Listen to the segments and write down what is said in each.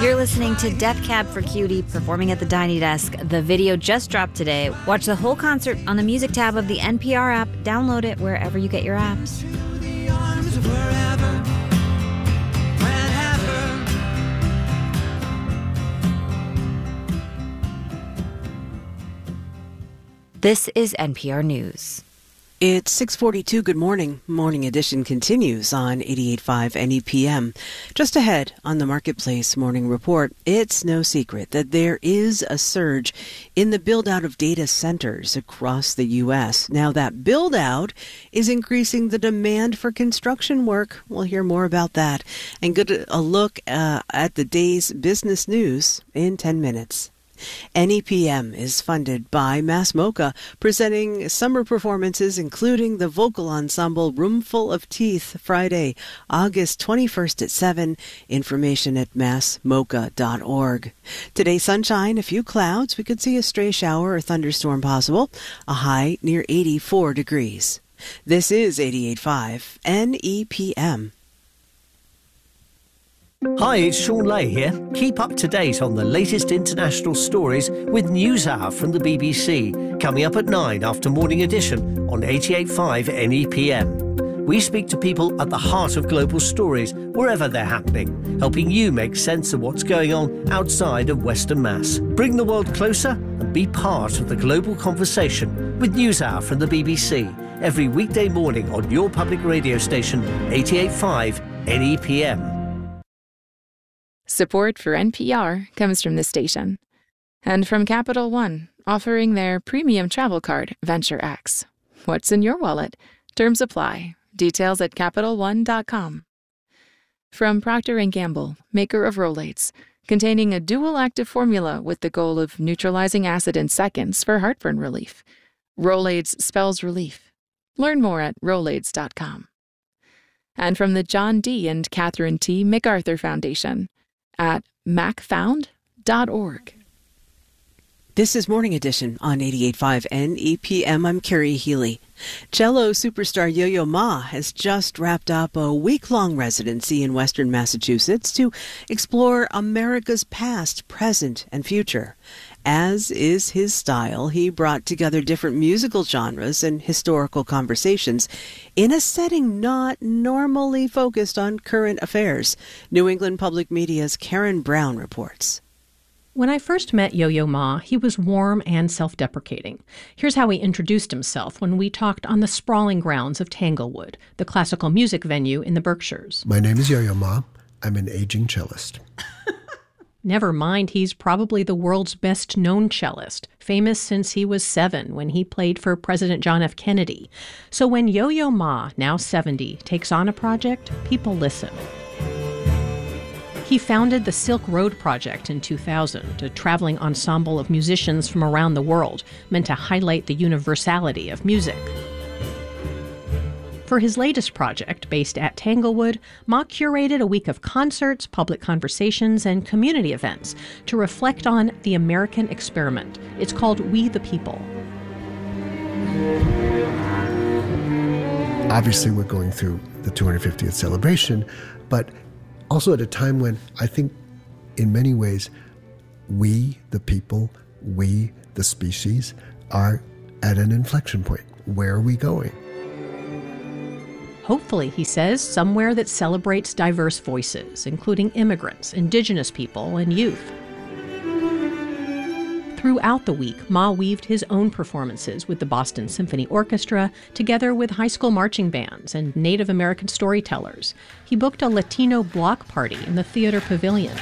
You're listening to Death Cab for Cutie performing at the Tiny Desk. The video just dropped today. Watch the whole concert on the music tab of the NPR app. Download it wherever you get your apps. This is NPR News. It's 6:42. Good morning. Morning Edition continues on 88.5 NEPM. Just ahead on the Marketplace Morning Report, it's no secret that there is a surge in the build-out of data centers across the U.S. Now, that build-out is increasing the demand for construction work. We'll hear more about that and get a look at the day's business news in 10 minutes. NEPM is funded by Mass MoCA, presenting summer performances including the vocal ensemble Roomful of Teeth, Friday, August 21st at 7. Information at massmoca.org. Today, sunshine, a few clouds. We could see a stray shower or thunderstorm possible. A high near 84 degrees. This is 88.5 NEPM. Hi, it's Sean Lay here. Keep up to date on the latest international stories with NewsHour from the BBC, coming up at 9 after Morning Edition on 88.5 NEPM. We speak to people at the heart of global stories, wherever they're happening, helping you make sense of what's going on outside of Western Mass. Bring the world closer and be part of the global conversation with NewsHour from the BBC, every weekday morning on your public radio station, 88.5 NEPM. Support for NPR comes from the station and from Capital One, offering their premium travel card, Venture X. What's in your wallet? Terms apply. Details at CapitalOne.com. From Procter & Gamble, maker of Rolaids, containing a dual active formula with the goal of neutralizing acid in seconds for heartburn relief. Rolaids spells relief. Learn more at Rolaids.com. And from the John D. and Catherine T. MacArthur Foundation, at macfound.org. This is Morning Edition on 88.5 NEPM. I'm Carrie Healy. Cello superstar Yo-Yo Ma has just wrapped up a week-long residency in Western Massachusetts to explore America's past, present, and future. As is his style, he brought together different musical genres and historical conversations in a setting not normally focused on current affairs. New England Public Media's Karen Brown reports. When I first met Yo-Yo Ma, he was warm and self-deprecating. Here's how he introduced himself when we talked on the sprawling grounds of Tanglewood, the classical music venue in the Berkshires. My name is Yo-Yo Ma. I'm an aging cellist. Never mind, he's probably the world's best-known cellist, famous since he was 7 when he played for President John F. Kennedy. So when Yo-Yo Ma, now 70, takes on a project, people listen. He founded the Silk Road Project in 2000, a traveling ensemble of musicians from around the world, meant to highlight the universality of music. For his latest project, based at Tanglewood, Ma curated a week of concerts, public conversations, and community events to reflect on the American experiment. It's called We the People. Obviously, we're going through the 250th celebration, but also at a time when I think, in many ways, we, the people, we, the species, are at an inflection point. Where are we going? Hopefully, he says, somewhere that celebrates diverse voices, including immigrants, indigenous people, and youth. Throughout the week, Ma weaved his own performances with the Boston Symphony Orchestra, together with high school marching bands and Native American storytellers. He booked a Latino block party in the Theater Pavilion.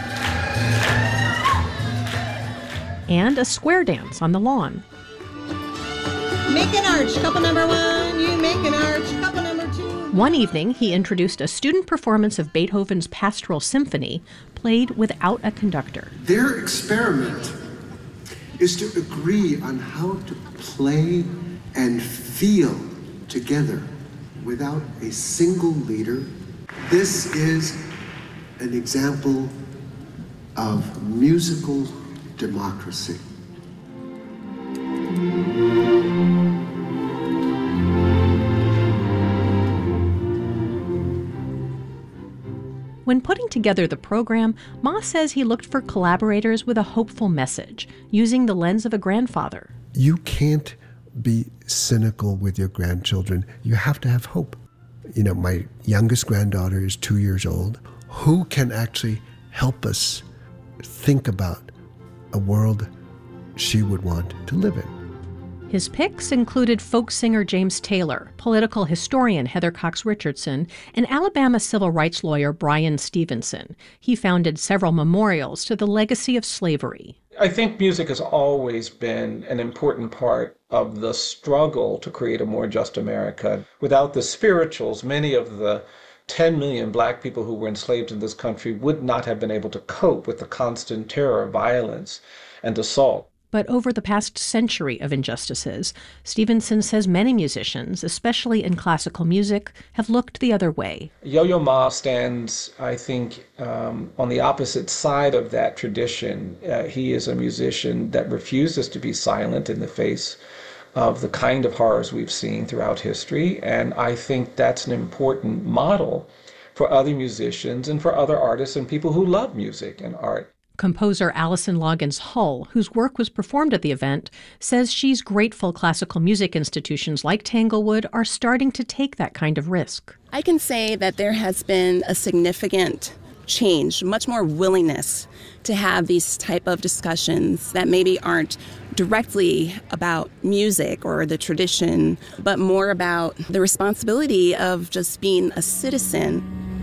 And a square dance on the lawn. Make an arch, couple number 1, you make an arch, couple number 2. One evening, he introduced a student performance of Beethoven's Pastoral Symphony, played without a conductor. Their experiment is to agree on how to play and feel together without a single leader. This is an example of musical democracy. When When putting together the program, Ma says he looked for collaborators with a hopeful message, using the lens of a grandfather. You can't be cynical with your grandchildren. You have to have hope. My youngest granddaughter is 2 years old. Who can actually help us think about a world she would want to live in? His picks included folk singer James Taylor, political historian Heather Cox Richardson, and Alabama civil rights lawyer Brian Stevenson. He founded several memorials to the legacy of slavery. I think music has always been an important part of the struggle to create a more just America. Without the spirituals, many of the 10 million black people who were enslaved in this country would not have been able to cope with the constant terror, violence, and assault. But over the past century of injustices, Stevenson says many musicians, especially in classical music, have looked the other way. Yo-Yo Ma stands, I think, on the opposite side of that tradition. He is a musician that refuses to be silent in the face of the kind of horrors we've seen throughout history, and I think that's an important model for other musicians and for other artists and people who love music and art. Composer Allison Loggins Hull, whose work was performed at the event, says she's grateful classical music institutions like Tanglewood are starting to take that kind of risk. I can say that there has been a significant change, much more willingness to have these type of discussions that maybe aren't directly about music or the tradition, but more about the responsibility of just being a citizen.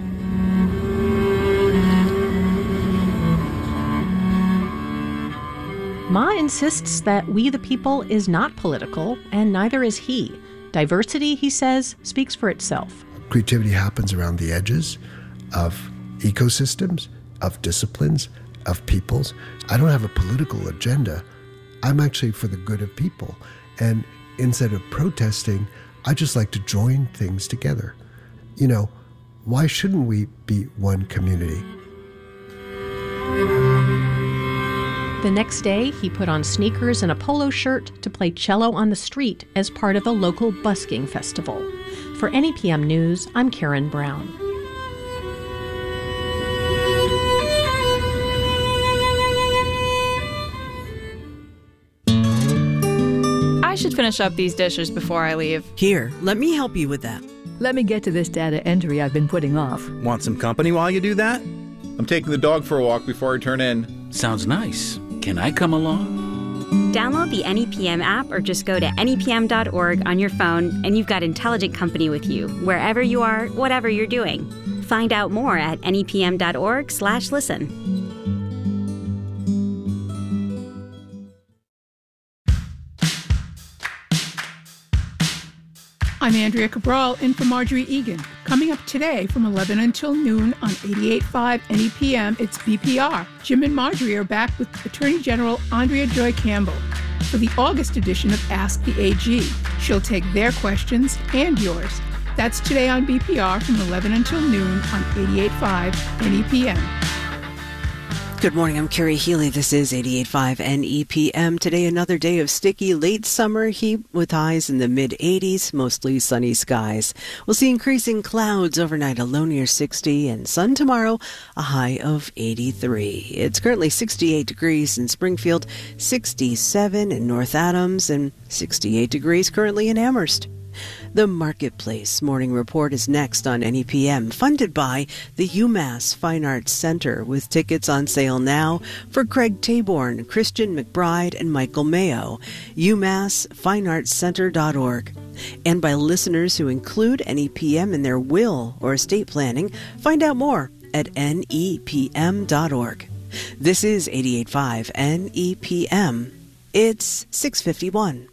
Ma insists that we the people is not political, and neither is he. Diversity, he says, speaks for itself. Creativity happens around the edges of ecosystems, of disciplines, of peoples. I don't have a political agenda. I'm actually for the good of people. And instead of protesting, I just like to join things together. Why shouldn't we be one community? The next day, he put on sneakers and a polo shirt to play cello on the street as part of a local busking festival. For NEPM News, I'm Karen Brown. I should finish up these dishes before I leave. Here, let me help you with that. Let me get to this data entry I've been putting off. Want some company while you do that? I'm taking the dog for a walk before I turn in. Sounds nice. Can I come along? Download the NEPM app or just go to nepm.org on your phone and you've got intelligent company with you, wherever you are, whatever you're doing. Find out more at nepm.org/listen. I'm Andrea Cabral in for Marjorie Egan. Coming up today from 11 until noon on 88.5 NEPM, it's BPR. Jim and Marjorie are back with Attorney General Andrea Joy Campbell for the August edition of Ask the AG. She'll take their questions and yours. That's today on BPR from 11 until noon on 88.5 NEPM. Good morning, I'm Carrie Healy. This is 88.5 NEPM. Today, another day of sticky late summer heat with highs in the mid-80s, mostly sunny skies. We'll see increasing clouds overnight, a low near 60, and sun tomorrow, a high of 83. It's currently 68 degrees in Springfield, 67 in North Adams, and 68 degrees currently in Amherst. The Marketplace Morning Report is next on NEPM, funded by the UMass Fine Arts Center, with tickets on sale now for Craig Taborn, Christian McBride, and Michael Mayo. UMassFineArtsCenter.org. And by listeners who include NEPM in their will or estate planning. Find out more at NEPM.org. This is 88.5 NEPM. It's 6:51.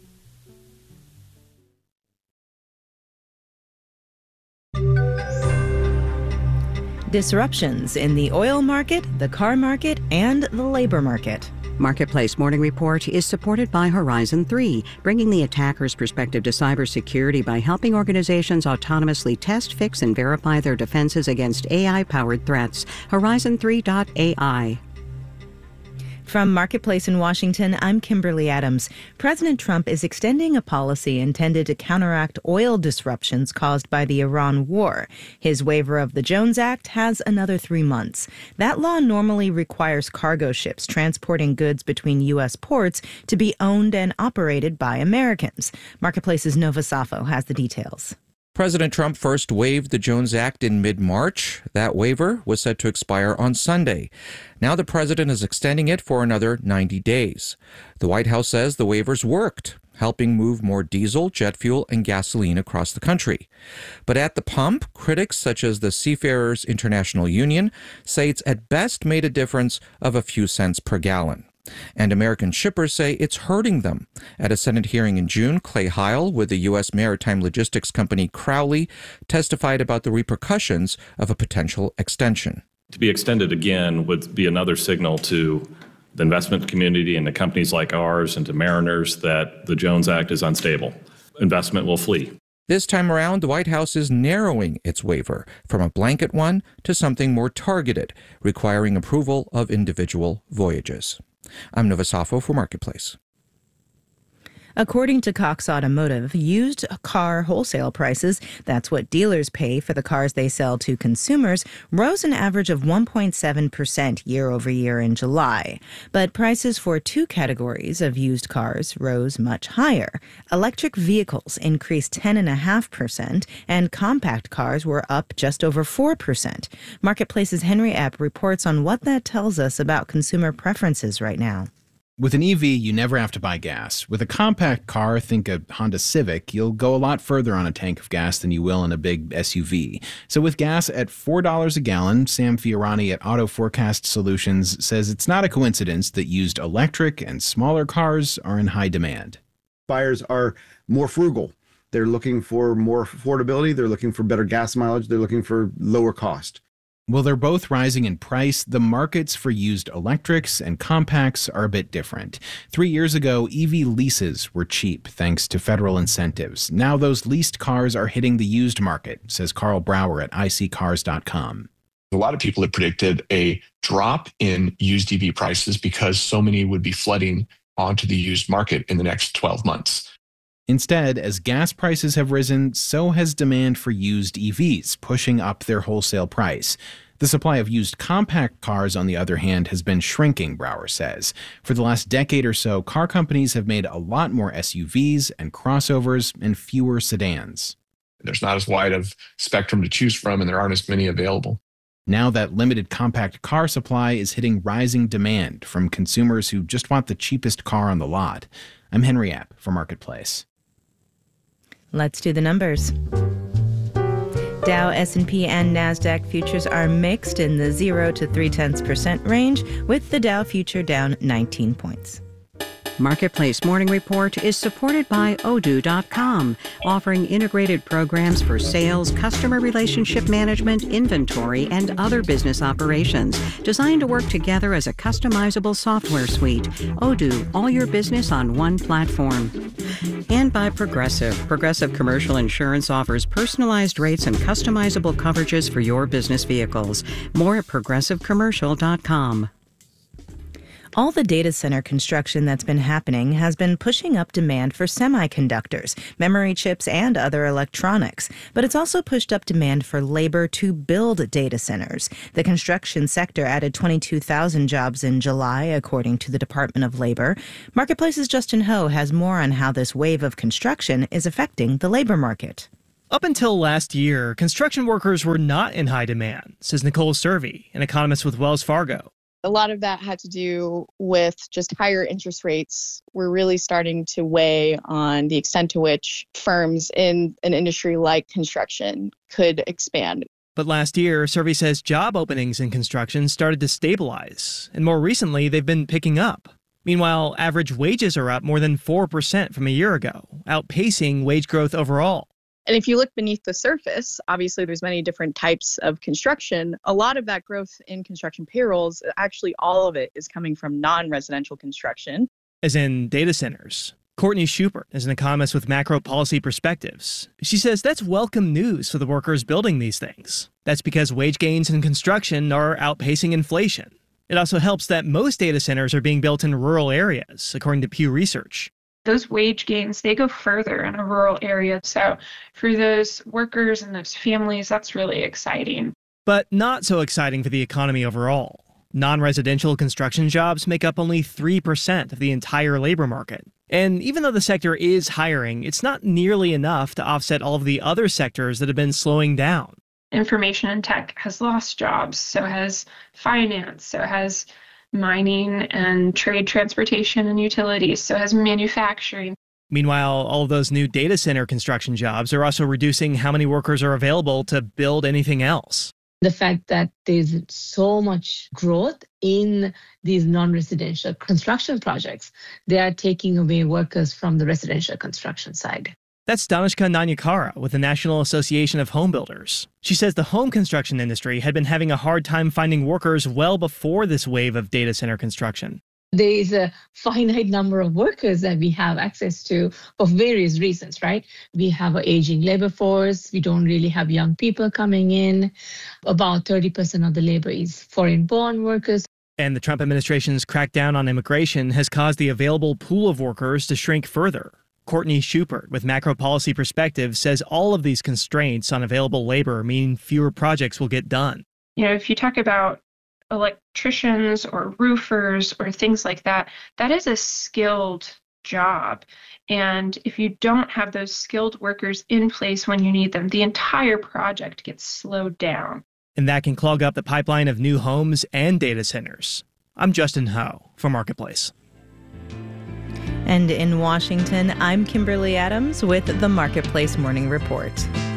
Disruptions in the oil market, the car market, and the labor market. Marketplace Morning Report is supported by Horizon 3, bringing the attacker's perspective to cybersecurity by helping organizations autonomously test, fix, and verify their defenses against AI-powered threats. Horizon3.ai. From Marketplace in Washington, I'm Kimberly Adams. President Trump is extending a policy intended to counteract oil disruptions caused by the Iran war. His waiver of the Jones Act has another 3 months. That law normally requires cargo ships transporting goods between U.S. ports to be owned and operated by Americans. Marketplace's Nova Safo has the details. President Trump first waived the Jones Act in mid-March. That waiver was set to expire on Sunday. Now the president is extending it for another 90 days. The White House says the waivers worked, helping move more diesel, jet fuel, and gasoline across the country. But at the pump, critics such as the Seafarers International Union say it's at best made a difference of a few cents per gallon. And American shippers say it's hurting them. At a Senate hearing in June, Clay Heil with the U.S. maritime logistics company Crowley testified about the repercussions of a potential extension. To be extended again would be another signal to the investment community and to companies like ours and to mariners that the Jones Act is unstable. Investment will flee. This time around, the White House is narrowing its waiver from a blanket one to something more targeted, requiring approval of individual voyages. I'm Nova Safo for Marketplace. According to Cox Automotive, used car wholesale prices, that's what dealers pay for the cars they sell to consumers, rose an average of 1.7% year over year in July. But prices for two categories of used cars rose much higher. Electric vehicles increased 10.5%, and compact cars were up just over 4%. Marketplace's Henry Epp reports on what that tells us about consumer preferences right now. With an EV, you never have to buy gas. With a compact car, think a Honda Civic, you'll go a lot further on a tank of gas than you will in a big SUV. So with gas at $4 a gallon, Sam Fiorani at Auto Forecast Solutions says it's not a coincidence that used electric and smaller cars are in high demand. Buyers are more frugal. They're looking for more affordability. They're looking for better gas mileage. They're looking for lower cost. While they're both rising in price, the markets for used electrics and compacts are a bit different. 3 years ago, EV leases were cheap thanks to federal incentives. Now those leased cars are hitting the used market, says Carl Brower at iSeeCars.com. A lot of people had predicted a drop in used EV prices because so many would be flooding onto the used market in the next 12 months. Instead, as gas prices have risen, so has demand for used EVs, pushing up their wholesale price. The supply of used compact cars, on the other hand, has been shrinking, Brower says. For the last decade or so, car companies have made a lot more SUVs and crossovers and fewer sedans. There's not as wide of spectrum to choose from, and there aren't as many available. Now that limited compact car supply is hitting rising demand from consumers who just want the cheapest car on the lot. I'm Henry Epp for Marketplace. Let's do the numbers. Dow, S&P, and NASDAQ futures are mixed in the 0 to 0.3% range, with the Dow future down 19 points. Marketplace Morning Report is supported by Odoo.com, offering integrated programs for sales, customer relationship management, inventory, and other business operations, designed to work together as a customizable software suite. Odoo, all your business on one platform. And by Progressive. Progressive Commercial Insurance offers personalized rates and customizable coverages for your business vehicles. More at ProgressiveCommercial.com. All the data center construction that's been happening has been pushing up demand for semiconductors, memory chips, and other electronics. But it's also pushed up demand for labor to build data centers. The construction sector added 22,000 jobs in July, according to the Department of Labor. Marketplace's Justin Ho has more on how this wave of construction is affecting the labor market. Up until last year, construction workers were not in high demand, says Nicole Cervi, an economist with Wells Fargo. A lot of that had to do with just higher interest rates were really starting to weigh on the extent to which firms in an industry like construction could expand. But last year, Cervi says job openings in construction started to stabilize, and more recently, they've been picking up. Meanwhile, average wages are up more than 4% from a year ago, outpacing wage growth overall. And if you look beneath the surface, obviously there's many different types of construction. A lot of that growth in construction payrolls, actually all of it is coming from non-residential construction. As in data centers. Courtney Schubert is an economist with Macro Policy Perspectives. She says that's welcome news for the workers building these things. That's because wage gains in construction are outpacing inflation. It also helps that most data centers are being built in rural areas, according to Pew Research. Those wage gains, they go further in a rural area. So for those workers and those families, that's really exciting. But not so exciting for the economy overall. Non-residential construction jobs make up only 3% of the entire labor market. And even though the sector is hiring, it's not nearly enough to offset all of the other sectors that have been slowing down. Information and tech has lost jobs, so has finance, so has mining and trade, transportation, and utilities, so has manufacturing. Meanwhile, all of those new data center construction jobs are also reducing how many workers are available to build anything else. The fact that there's so much growth in these non-residential construction projects, they are taking away workers from the residential construction side. That's Danushka Nanyakara with the National Association of Home Builders. She says the home construction industry had been having a hard time finding workers well before this wave of data center construction. There is a finite number of workers that we have access to for various reasons, right? We have an aging labor force. We don't really have young people coming in. About 30% of the labor is foreign-born workers. And the Trump administration's crackdown on immigration has caused the available pool of workers to shrink further. Courtney Schupert with Macro Policy Perspective says all of these constraints on available labor mean fewer projects will get done. You know, if you talk about electricians or roofers or things like that, that is a skilled job. And if you don't have those skilled workers in place when you need them, the entire project gets slowed down. And that can clog up the pipeline of new homes and data centers. I'm Justin Ho for Marketplace. And in Washington, I'm Kimberly Adams with the Marketplace Morning Report.